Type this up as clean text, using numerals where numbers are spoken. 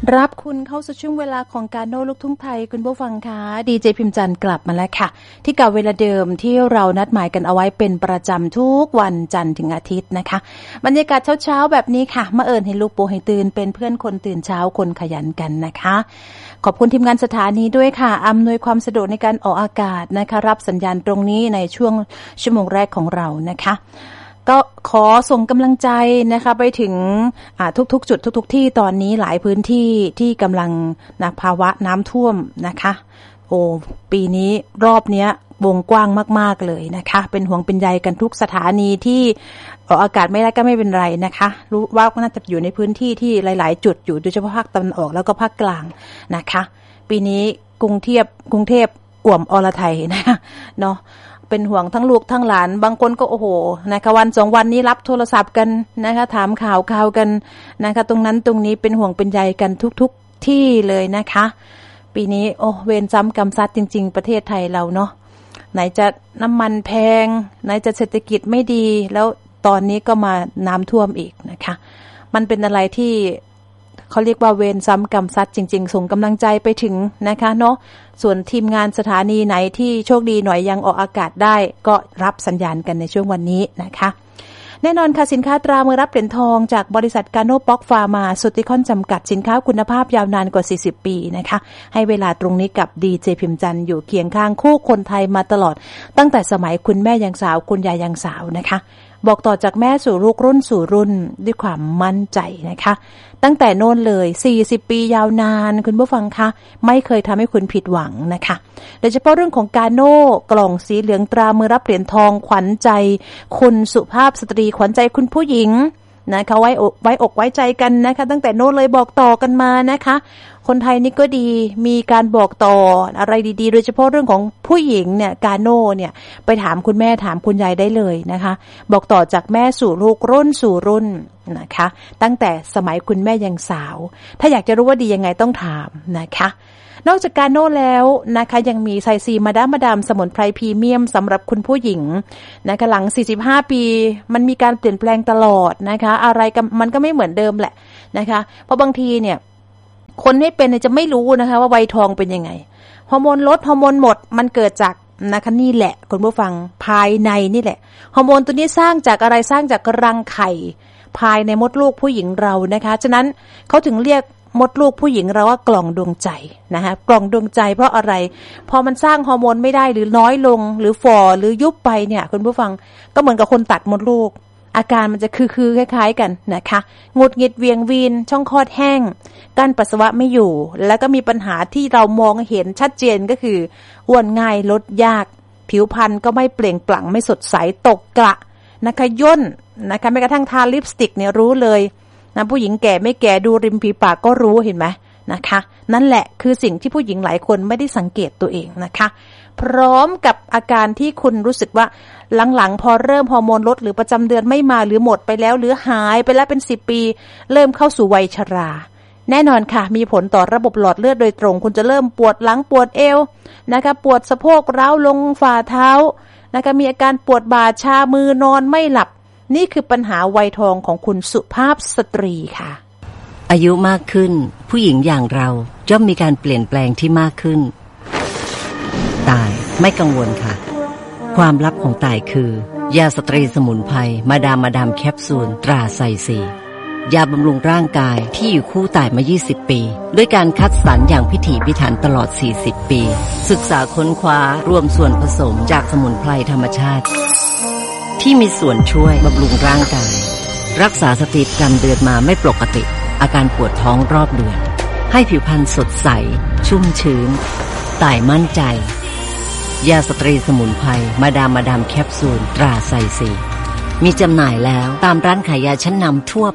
รับคุณเข้าสู่ช่วงเวลาของการโน้ลูกทุ่งไทยคุณผู้ฟังคะดีเจพิมจันทร์กลับมาแล้วค่ะที่เก่าเวลาเดิมที่เรานัดหมายกันเอาไว้เป็นประจำทุกวันจันทร์ถึงอาทิตย์นะคะบรรยากาศเช้าๆแบบนี้ค่ะมาเอิญให้ลูกปูให้ตื่นเป็นเพื่อนคนตื่นเช้าคนขยันกันนะคะขอบคุณทีมงานสถานีด้วยค่ะอำนวยความสะดวกในการออกอากาศนะคะรับสัญญาณตรงนี้ในช่วงชั่วโมงแรกของเรานะคะก็ขอส่งกำลังใจนะคะไปถึงทุกๆจุดทุกๆที่ตอนนี้หลายพื้นที่ที่กำลังภาวะน้ำท่วมนะคะโอ้ปีนี้รอบเนี้ยวงกว้างมากๆเลยนะคะเป็นห่วงเป็นใยกันทุกสถานีที่ออกอากาศไม่ได้ก็ไม่เป็นไรนะคะรู้ว่าน่าจะอยู่ในพื้นที่ที่หลายๆจุดอยู่โดยเฉพาะภาคตะวันออกแล้วก็ภาคกลางนะคะปีนี้กรุงเทพอ่วมอรไทยนะเนาะเป็นห่วงทั้งลูกทั้งหลานบางคนก็โอ้โหนะคะวัน2วันนี้รับโทรศัพท์กันนะคะถามข่าวกันนะคะตรงนั้นตรงนี้เป็นห่วงเป็นใยกันทุกที่เลยนะคะปีนี้โอ้เวรซ้ำกรรมซัดจริงๆประเทศไทยเราเนาะไหนจะน้ำมันแพงไหนจะเศรษฐกิจไม่ดีแล้วตอนนี้ก็มาน้ำท่วมอีกนะคะมันเป็นอะไรที่เขาเรียกว่าเวรซ้ำกรรมซัดจริงๆส่งกำลังใจไปถึงนะคะเนาะส่วนทีมงานสถานีไหนที่โชคดีหน่อยยังออกอากาศได้ก็รับสัญญาณกันในช่วงวันนี้นะคะแน่นอนค่ะสินค้าตรามือรับเหรียญทองจากบริษัทกาโนป๊อกฟาร์มาสุทธิคอนจำกัดสินค้าคุณภาพยาวนานกว่า40ปีนะคะให้เวลาตรงนี้กับดีเจพิมจันทร์อยู่เคียงข้างคู่คนไทยมาตลอดตั้งแต่สมัยคุณแม่ยังสาวคุณยายยังสาวนะคะบอกต่อจากแม่สู่ลูกรุ่นสู่รุ่นด้วยความมั่นใจนะคะตั้งแต่โน่นเลย40ปียาวนานคุณผู้ฟังคะไม่เคยทำให้คุณผิดหวังนะคะโดยเฉพาะเรื่องของกาโน่กล่องสีเหลืองตรามือรับเหรียญทองขวัญใจคุณสุภาพสตรีขวัญใจคุณผู้หญิงนะคะไว้อกไว้ใจกันนะคะตั้งแต่โน่นเลยบอกต่อกันมานะคะคนไทยนี่ก็ดีมีการบอกต่ออะไรดีๆโดยเฉพาะเรื่องของผู้หญิงเนี่ยกาโน่เนี่ยไปถามคุณแม่ถามคุณยายได้เลยนะคะบอกต่อจากแม่สู่ลูกรุ่นสู่รุ่นนะคะตั้งแต่สมัยคุณแม่ยังสาวถ้าอยากจะรู้ว่าดียังไงต้องถามนะคะนอกจากกาโน่แล้วนะคะยังมีไซซีมาดามสมุนไพรพรีเมียมสำหรับคุณผู้หญิงนะคะหลัง45ปีมันมีการเปลี่ยนแปลงตลอดนะคะอะไรมันก็ไม่เหมือนเดิมแหละนะคะเพราะบางทีเนี่ยคนไม่เป็นจะไม่รู้นะคะว่าวัยทองเป็นยังไงฮอร์โมนลดฮอร์โมนหมดมันเกิดจากนะคะนี่แหละคุณผู้ฟังภายในนี่แหละฮอร์โมนตัวนี้สร้างจากอะไรสร้างจากรังไข่ภายในมดลูกผู้หญิงเรานะคะฉะนั้นเขาถึงเรียกมดลูกผู้หญิงเราว่ากล่องดวงใจนะคะกล่องดวงใจเพราะอะไรพอมันสร้างฮอร์โมนไม่ได้หรือน้อยลงหรือฝ่อหรือยุบไปเนี่ยคุณผู้ฟังก็เหมือนกับคนตัดมดลูกอาการมันจะคือคล้ายๆกันนะคะหงุดหงิดเวียงวีนช่องคลอดแห้งกั้นปัสสาวะไม่อยู่แล้วก็มีปัญหาที่เรามองเห็นชัดเจนก็คืออ้วนง่ายลดยากผิวพรรณก็ไม่เปล่งปลั่งไม่สดใสตกกระนะคะย่นนะคะแม้กระทั่งทาลิปสติกเนี่ยรู้เลยนะผู้หญิงแก่ไม่แก่ดูริมฝีปากก็รู้เห็นไหมนะคะนั่นแหละคือสิ่งที่ผู้หญิงหลายคนไม่ได้สังเกตตัวเองนะคะพร้อมกับอาการที่คุณรู้สึกว่าหลังๆพอเริ่มฮอร์โมนลดหรือประจำเดือนไม่มาหรือหมดไปแล้วหรือหายไปแล้วเป็น10ปีเริ่มเข้าสู่วัยชราแน่นอนค่ะมีผลต่อระบบหลอดเลือดโดยตรงคุณจะเริ่มปวดหลังปวดเอวนะคะปวดสะโพกร้าวลงฝ่าเท้านะคะมีอาการปวดบ่าชามือนอนไม่หลับนี่คือปัญหาวัยทองของคุณสุภาพสตรีค่ะอายุมากขึ้นผู้หญิงอย่างเราย่อมมีการเปลี่ยนแปลงที่มากขึ้นตายไม่กังวลค่ะความลับของตายคือยาสตรีสมุนไพรมาดามแคปซูลตราไซซียาบำรุงร่างกายที่อยู่คู่ตายมา20ปีด้วยการคัดสรรอย่างพิถีพิถันตลอด40ปีศึกษาค้นคว้ารวมส่วนผสมจากสมุนไพรธรรมชาติที่มีส่วนช่วยบำรุงร่างกายรักษาสติประจำเดือนมาไม่ปกติอาการปวดท้องรอบเดือนให้ผิวพรรณสดใสชุ่มชื้นตายมั่นใจยาสตรีสมุนไพรมาดามแคปซูลตราไซซีมีจำหน่ายแล้วตามร้านขายยาชั้นนำทั่ว